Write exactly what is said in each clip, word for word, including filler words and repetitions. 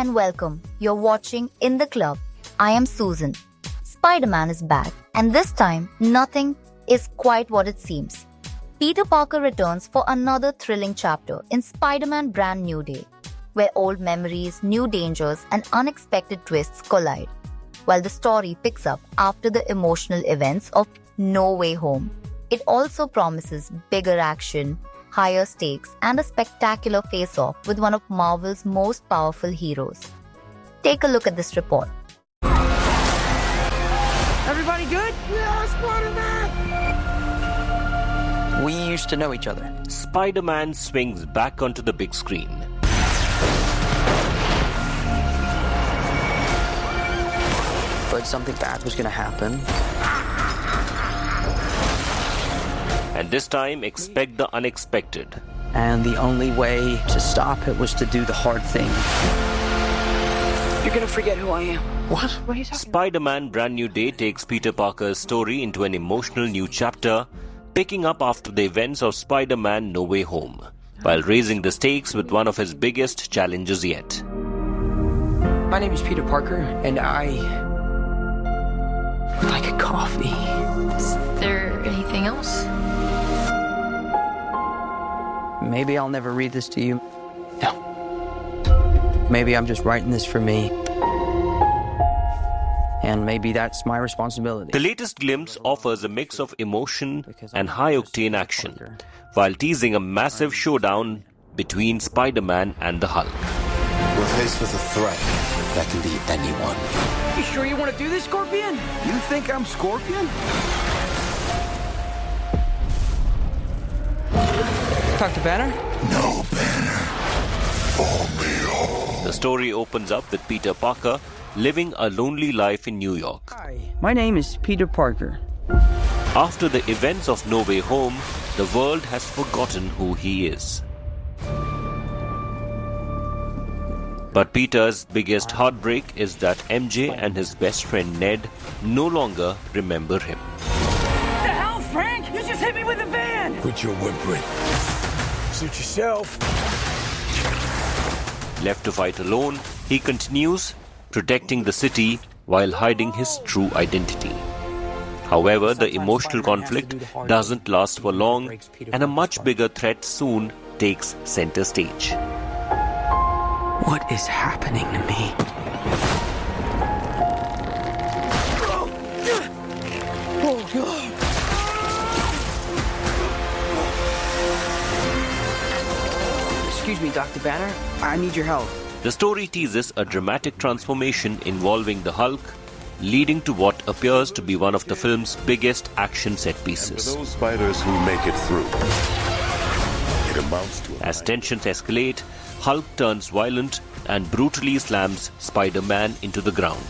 and welcome. You're watching In the Club. I am Susan. Spider-Man is back, and this time, nothing is quite what it seems. Peter Parker returns for another thrilling chapter in Spider-Man Brand New Day, where old memories, new dangers, and unexpected twists collide, while the story picks up after the emotional events of No Way Home. It also promises bigger action, higher stakes, and a spectacular face-off with one of Marvel's most powerful heroes. Take a look at this report. Everybody good? Yeah, Spider-Man! We used to know each other. Spider-Man swings back onto the big screen. But something bad was going to happen. And this time, expect the unexpected. And the only way to stop it was to do the hard thing. You're going to forget who I am. What? What are you talking Spider-Man Brand New Day takes Peter Parker's story into an emotional new chapter, picking up after the events of Spider-Man No Way Home, while raising the stakes with one of his biggest challenges yet. My name is Peter Parker, and I would like a coffee. Is there anything else? Maybe I'll never read this to you. No. Maybe I'm just writing this for me. And maybe that's my responsibility. The latest glimpse offers a mix of emotion and high-octane action, while teasing a massive showdown between Spider-Man and the Hulk. We're faced with a threat that can be anyone. You sure you want to do this, Scorpion? You think I'm Scorpion? Doctor Banner? No, Banner. Follow me home. The story opens up with Peter Parker living a lonely life in New York. Hi, my name is Peter Parker. After the events of No Way Home, the world has forgotten who he is. But Peter's biggest heartbreak is that M J and his best friend Ned no longer remember him. What the hell, Frank? You just hit me with a van! Quit your whimpering. Suit yourself. Left to fight alone, he continues protecting the city while hiding his true identity. However, the emotional conflict doesn't last for long, and a much bigger threat soon takes center stage. What is happening to me? Excuse me, Doctor Banner. I need your help. The story teases a dramatic transformation involving the Hulk, leading to what appears to be one of the film's biggest action set pieces. And for those spiders who make it through, it amounts to a As tensions escalate, Hulk turns violent and brutally slams Spider-Man into the ground,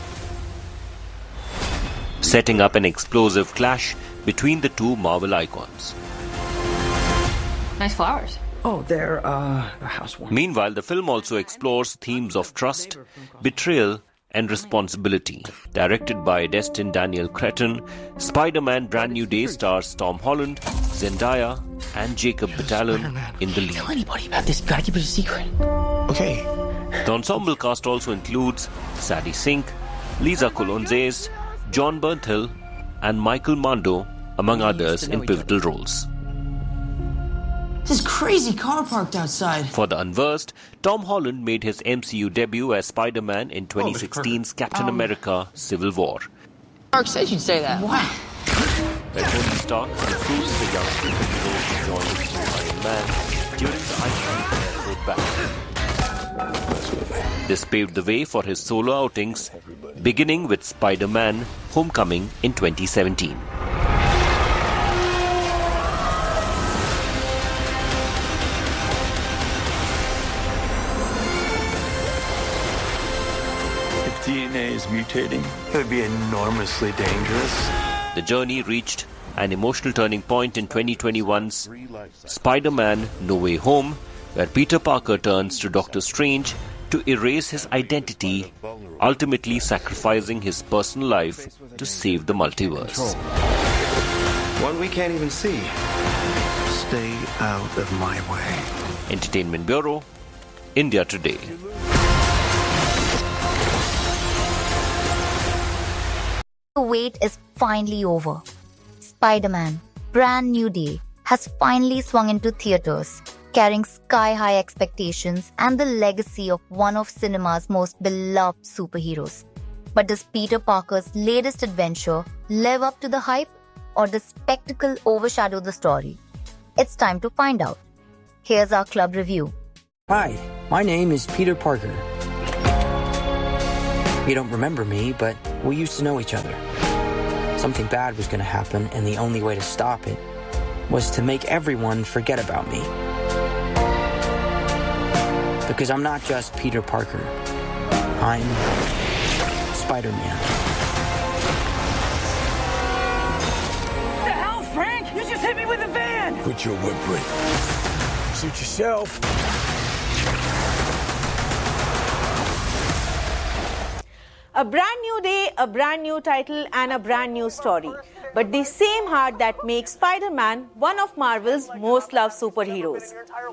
setting up an explosive clash between the two Marvel icons. Nice flowers. Oh, they're, uh, a housewarming. Meanwhile, the film also explores themes of trust, betrayal, and responsibility. Directed by Destin Daniel Cretton, Spider-Man Brand New Day stars Tom Holland, Zendaya, and Jacob Batalon in the lead. Tell anybody about this. You gotta keep it a secret. Okay. The ensemble cast also includes Sadie Sink, Lisa Colonzes, John Bernthal, and Michael Mando, among others, in pivotal roles. This crazy car parked outside. For the unversed, Tom Holland made his M C U debut as Spider-Man in twenty sixteen's Captain Um, America Civil War. Mark said you'd say that. Wow. Where Tony Stark recruits the young superhero to join the new Iron Man during the Iron Man battle. This paved the way for his solo outings, beginning with Spider-Man Homecoming in twenty seventeen. D N A is mutating. It would be enormously dangerous. The journey reached an emotional turning point in twenty twenty-one's Spider-Man No Way Home, where Peter Parker turns to Doctor Strange to erase his identity, ultimately sacrificing his personal life to save the multiverse. One we can't even see. Stay out of my way. Entertainment Bureau, India Today. The wait is finally over. Spider-Man, Brand New Day has finally swung into theaters, carrying sky-high expectations and the legacy of one of cinema's most beloved superheroes. But does Peter Parker's latest adventure live up to the hype, or does spectacle overshadow the story? It's time to find out. Here's our club review. Hi, my name is Peter Parker. You don't remember me, but we used to know each other. Something bad was going to happen, and the only way to stop it was to make everyone forget about me. Because I'm not just Peter Parker. I'm Spider-Man. What the hell, Frank? You just hit me with a van! Quit your whimpering. Suit yourself. A brand new day, a brand new title, and a brand new story. But the same heart that makes Spider-Man one of Marvel's most loved superheroes.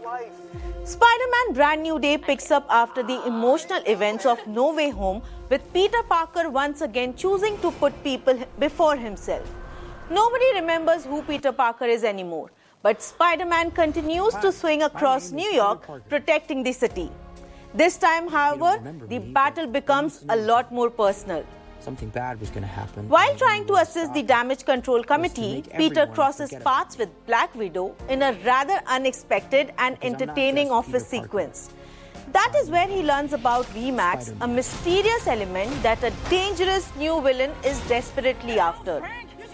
Spider-Man Brand New Day picks up after the emotional events of No Way Home, with Peter Parker once again choosing to put people before himself. Nobody remembers who Peter Parker is anymore, but Spider-Man continues to swing across New York, protecting the city. This time, however, the battle becomes a lot more personal. Something bad was going to happen. While trying to assist the Damage Control Committee, Peter crosses paths with Black Widow in a rather unexpected and entertaining office sequence. That is where he learns about V MAX, a mysterious element that a dangerous new villain is desperately after.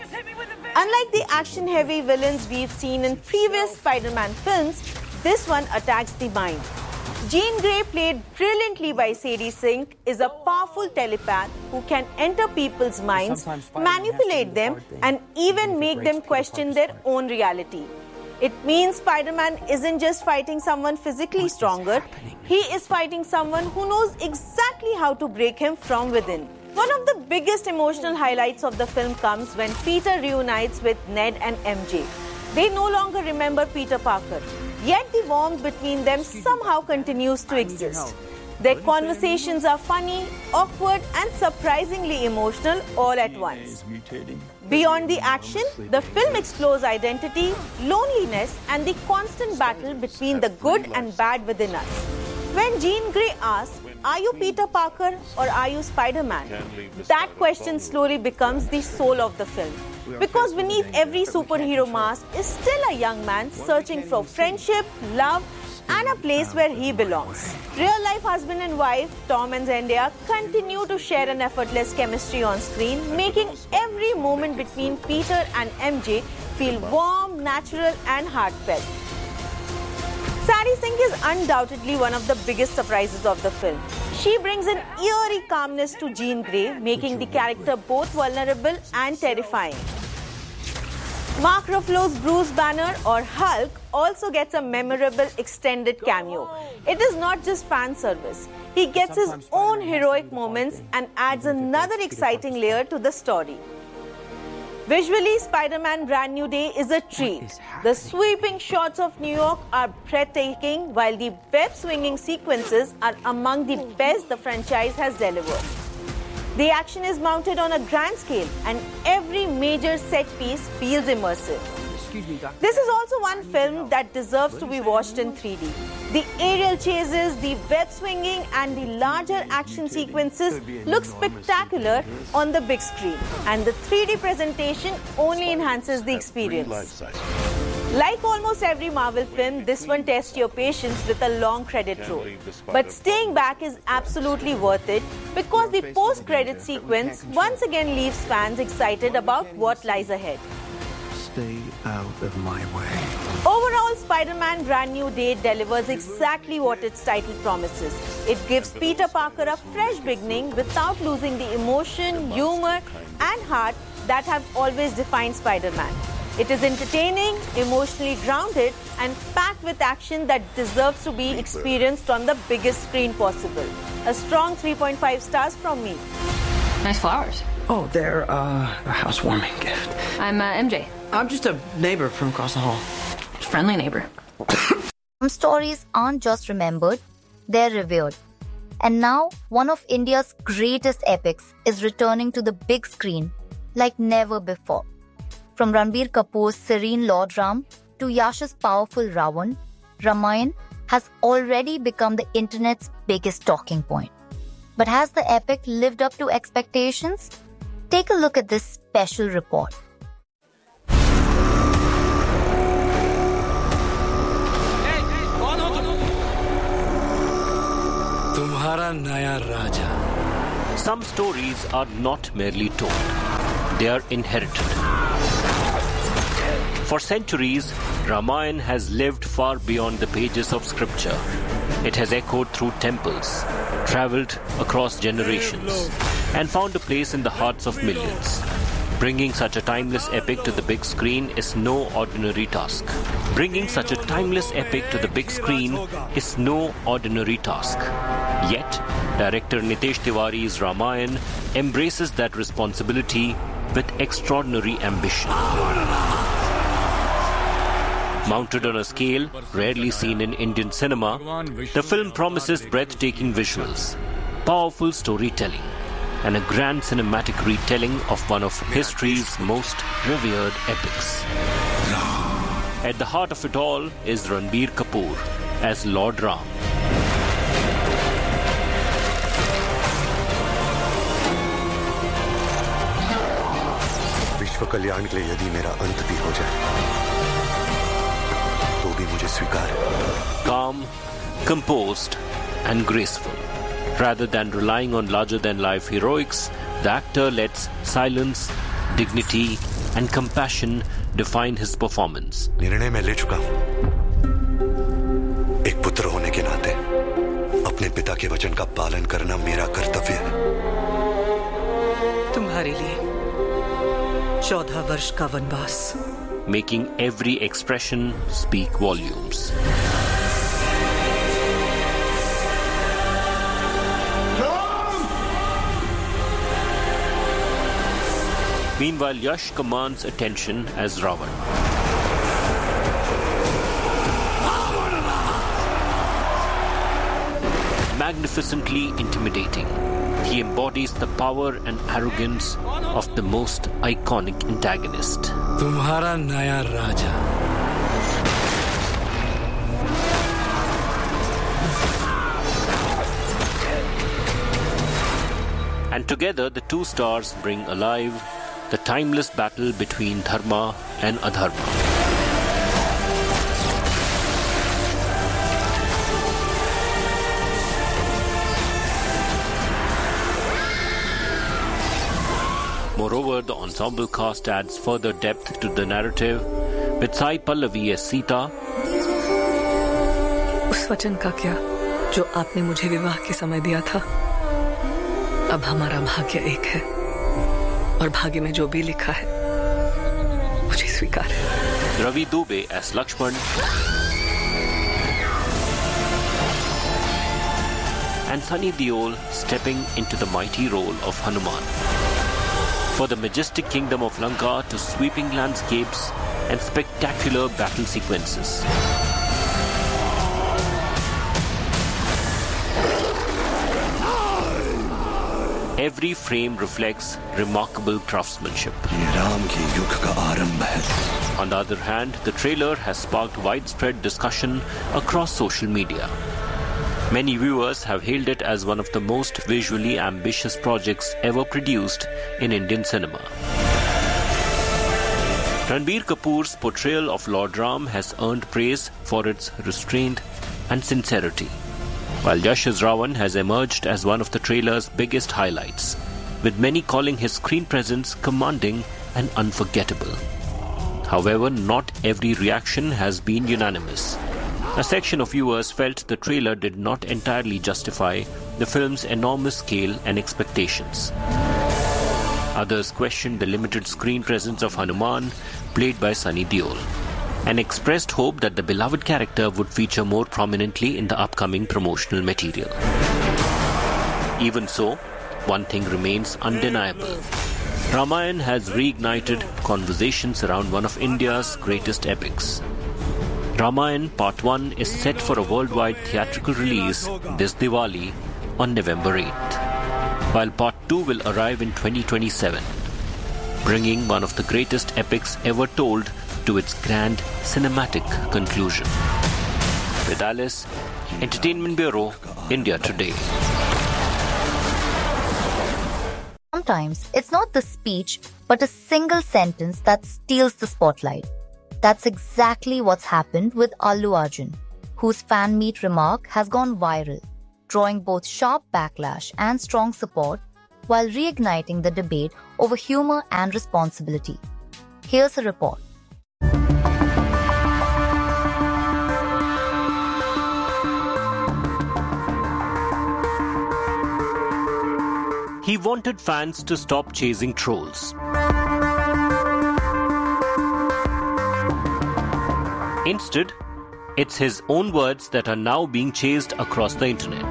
Unlike the action-heavy villains we've seen in previous Spider-Man films, this one attacks the mind. Jean Grey, played brilliantly by Sadie Sink, is a powerful telepath who can enter people's minds, manipulate them, and even make them question their own reality. It means Spider-Man isn't just fighting someone physically stronger, he is fighting someone who knows exactly how to break him from within. One of the biggest emotional highlights of the film comes when Peter reunites with Ned and M J. They no longer remember Peter Parker, yet the warmth between them somehow continues to exist. Their conversations are funny, awkward, and surprisingly emotional all at once. Beyond the action, the film explores identity, loneliness, and the constant battle between the good and bad within us. When Jean Grey asks, "Are you Peter Parker or are you Spider-Man?" that question slowly becomes the soul of the film. Because beneath every superhero mask is still a young man searching for friendship, love, and a place where he belongs. Real-life husband and wife, Tom and Zendaya, continue to share an effortless chemistry on screen, making every moment between Peter and M J feel warm, natural, and heartfelt. Sadie Sink is undoubtedly one of the biggest surprises of the film. She brings an eerie calmness to Jean Grey, making the character both vulnerable and terrifying. Mark Ruffalo's Bruce Banner, or Hulk, also gets a memorable extended cameo. It is not just fan service. He gets his own heroic moments and adds another exciting layer to the story. Visually, Spider-Man Brand New Day is a treat. The sweeping shots of New York are breathtaking, while the web-swinging sequences are among the best the franchise has delivered. The action is mounted on a grand scale, and every major set piece feels immersive. This is also one film that deserves to be watched in three D. The aerial chases, the web swinging, and the larger action sequences look spectacular on the big screen, and the three D presentation only enhances the experience. Like almost every Marvel film, this one tests your patience with a long credit roll. But staying back is absolutely worth it, because the post-credit sequence once again leaves fans excited about what lies ahead. Stay out of my way. Overall, Spider-Man Brand New Day delivers exactly what its title promises. It gives Peter Parker a fresh beginning without losing the emotion, humor, and heart that have always defined Spider-Man. It is entertaining, emotionally grounded, and packed with action that deserves to be experienced on the biggest screen possible. A strong three point five stars from me. Nice flowers. Oh, they're uh, a housewarming gift. I'm uh, M J. I'm just a neighbor from across the hall. Friendly neighbor. Some stories aren't just remembered, they're revered. And now, one of India's greatest epics is returning to the big screen like never before. From Ranbir Kapoor's serene Lord Ram to Yash's powerful Ravan, Ramayana has already become the internet's biggest talking point. But has the epic lived up to expectations? Take a look at this special report. तुम्हारा नया राजा. Some stories are not merely told, they are inherited. For centuries, Ramayana has lived far beyond the pages of scripture. It has echoed through temples, travelled across generations, and found a place in the hearts of millions. Bringing such a timeless epic to the big screen is no ordinary task. Bringing such a timeless epic to the big screen is no ordinary task. Yet, director Nitesh Tiwari's Ramayana embraces that responsibility with extraordinary ambition. Mounted on a scale rarely seen in Indian cinema, the film promises breathtaking visuals, powerful storytelling, and a grand cinematic retelling of one of history's most revered epics. At the heart of it all is Ranbir Kapoor as Lord Ram. विश्व कल्याण के लिए यदि मेरा अंत भी हो जाए तो भी मुझे स्वीकार है. Calm, composed, and graceful. Rather than relying on larger-than-life heroics, the actor lets silence, dignity, and compassion define his performance. निर्णय मैं ले चुका हूं. एक पुत्र होने के नाते अपने पिता के वचन का पालन करना मेरा कर्तव्य है. तुम्हारे लिए चौदह वर्ष का वनवास. Making every expression speak volumes. Meanwhile, Yash commands attention as Ravan. Magnificently intimidating, he embodies the power and arrogance of the most iconic antagonist. तुम्हारा नया राजा. And together, the two stars bring alive the timeless battle between Dharma and Adharma. Moreover, the ensemble cast adds further depth to the narrative, with Sai Pallavi as Sita. उस वचन का क्या जो आपने मुझे विवाह के समय दिया था. अब हमारा भाग्य एक है और भाग्य में जो भी लिखा है मुझे स्वीकार है. Ravi Dubey as Lakshman and Sunny Deol stepping into the mighty role of Hanuman. For the majestic kingdom of Lanka to sweeping landscapes and spectacular battle sequences. Every frame reflects remarkable craftsmanship. On the other hand, the trailer has sparked widespread discussion across social media. Many viewers have hailed it as one of the most visually ambitious projects ever produced in Indian cinema. Ranbir Kapoor's portrayal of Lord Ram has earned praise for its restraint and sincerity, while Yash's Ravan has emerged as one of the trailer's biggest highlights, with many calling his screen presence commanding and unforgettable. However, not every reaction has been unanimous. A section of viewers felt the trailer did not entirely justify the film's enormous scale and expectations. Others questioned the limited screen presence of Hanuman, played by Sunny Deol, and expressed hope that the beloved character would feature more prominently in the upcoming promotional material. Even so, one thing remains undeniable. Ramayana has reignited conversations around one of India's greatest epics. Ramayana Part one is set for a worldwide theatrical release this Diwali on November eighth, while Part two will arrive in twenty twenty-seven. bringing one of the greatest epics ever told to its grand cinematic conclusion. With Alice, Entertainment Bureau, India Today. Sometimes it's not the speech, but a single sentence that steals the spotlight. That's exactly what's happened with Allu Arjun, whose fan meet remark has gone viral, drawing both sharp backlash and strong support while reigniting the debate over humor and responsibility. Here's a report. He wanted fans to stop chasing trolls. Instead, it's his own words that are now being chased across the internet.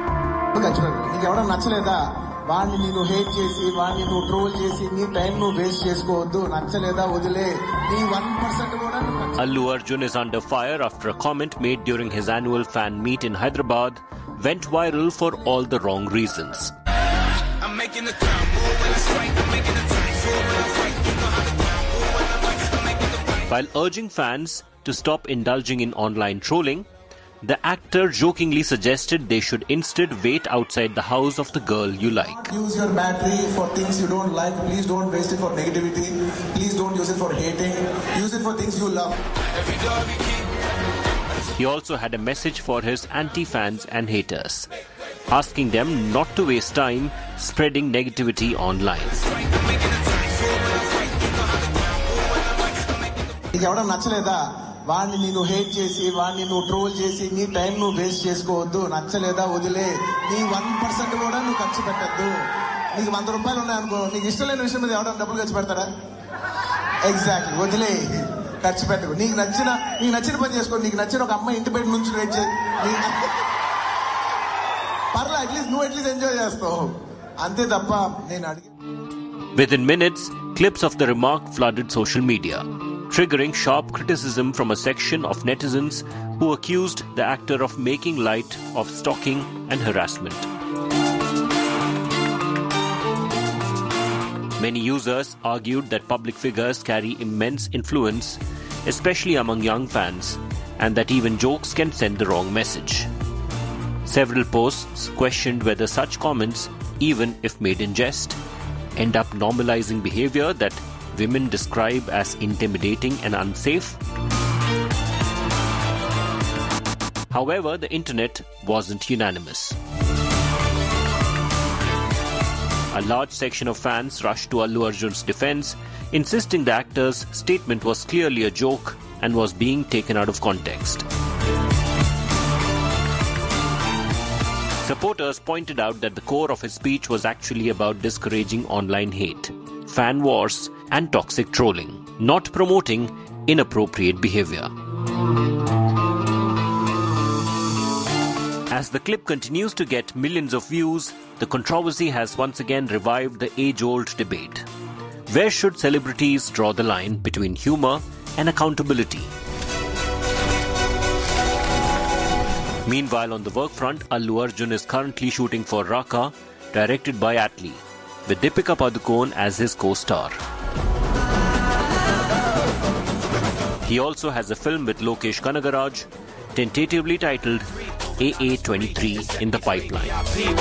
Allu Arjun is under fire after a comment made during his annual fan meet in Hyderabad went viral for all the wrong reasons. While urging fans to stop indulging in online trolling, the actor jokingly suggested they should instead wait outside the house of the girl you like. Use your battery for things you don't like. Please don't waste it for negativity. Please don't use it for hating. Use it for things you love. He also had a message for his anti-fans and haters, asking them not to waste time spreading negativity online. వాడిని నేను hate చేసి వాడిని నువ్వు troll చేసి నీ time నువ్వు waste చేసుకోవద్దు, నచ్చలేదా వదిలే, నీ వన్ పర్సెంట్ కూడా నువ్వు ఖర్చు పెట్టద్దు. నీకు వంద రూపాయలు ఉన్నాయనుకో, నీకు ఇష్టం లేని విషయం మీద ఎవడన్నా డబ్బులు ఖర్చు పెడతారా? ఎగ్జాక్ట్లీ, వదిలే, ఖర్చు పెట్టకు. నీకు నచ్చిన నీకు నచ్చిన పని చేసుకో. నీకు నచ్చిన ఒక అమ్మాయి ఇంటి బయట నుంచి వెయిట్ చేయి, పర్లే, అట్లీస్ట్ నువ్వు అట్లీస్ట్ ఎంజాయ్ చేస్తావు, అంతే తప్ప నేను అడిగి. Within minutes, clips of the remark flooded social media, triggering sharp criticism from a section of netizens who accused the actor of making light of stalking and harassment. Many users argued that public figures carry immense influence, especially among young fans, and that even jokes can send the wrong message. Several posts questioned whether such comments, even if made in jest, end up normalizing behavior that women describe as intimidating and unsafe. However, the internet wasn't unanimous. A large section of fans rushed to Allu Arjun's defense, insisting the actor's statement was clearly a joke and was being taken out of context. Supporters pointed out that the core of his speech was actually about discouraging online hate, fan wars, and toxic trolling, not promoting inappropriate behavior. As the clip continues to get millions of views, the controversy has once again revived the age-old debate. Where should celebrities draw the line between humor and accountability? Meanwhile, on the work front, Allu Arjun is currently shooting for Raka, directed by Atlee, with Deepika Padukone as his co-star. He also has a film with Lokesh Kanagaraj, tentatively titled A A twenty-three, in the pipeline.